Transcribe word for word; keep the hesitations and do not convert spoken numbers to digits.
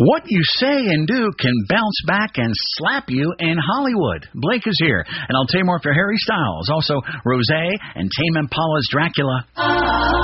What you say and do can bounce back and slap you in Hollywood. Blake is here, and I'll tell you more for Harry Styles, also Rosé and Tame Impala's Dracula.